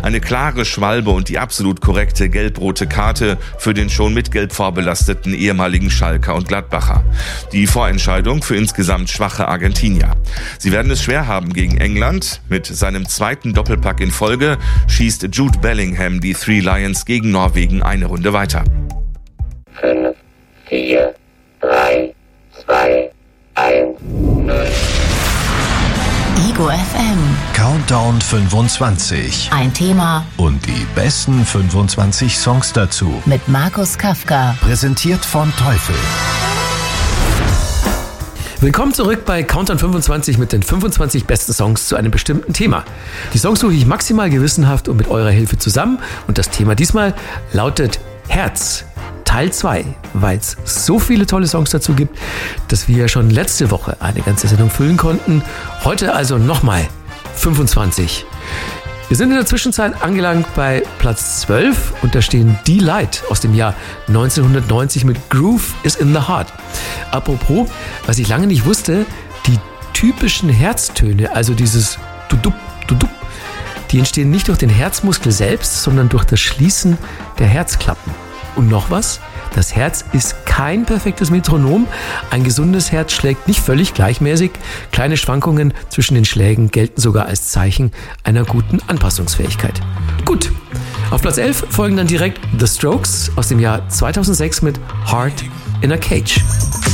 Eine klare Schwalbe und die absolut korrekte gelb-rote Karte für den schon mit Gelb vorbelasteten ehemaligen Schalker und Gladbacher. Die Vorentscheidung für insgesamt schwache Argentinier. Sie werden es schwer haben gegen England. Mit seinem zweiten Doppelpack in Folge schießt Jude Bellingham die Three Lions gegen Norwegen eine Runde weiter. 5, 4, 3, 2, 1, 0. Ego FM. Countdown 25. Ein Thema Und die besten 25 Songs dazu. mit Markus Kafka. Präsentiert von Teufel. Willkommen zurück bei Countdown 25 mit den 25 besten Songs zu einem bestimmten Thema. Die Songs suche ich maximal gewissenhaft und mit eurer Hilfe zusammen. Und das Thema diesmal lautet Herz. Teil 2, weil es so viele tolle Songs dazu gibt, dass wir schon letzte Woche eine ganze Sendung füllen konnten. Heute also nochmal 25. Wir sind in der Zwischenzeit angelangt bei Platz 12 und da stehen Delight aus dem Jahr 1990 mit Groove is in the Heart. Apropos, was ich lange nicht wusste, die typischen Herztöne, also dieses Dudup, Dudup, die entstehen nicht durch den Herzmuskel selbst, sondern durch das Schließen der Herzklappen. Und noch was? Das Herz ist kein perfektes Metronom. Ein gesundes Herz schlägt nicht völlig gleichmäßig. Kleine Schwankungen zwischen den Schlägen gelten sogar als Zeichen einer guten Anpassungsfähigkeit. Gut, auf Platz 11 folgen dann direkt The Strokes aus dem Jahr 2006 mit Heart in a Cage.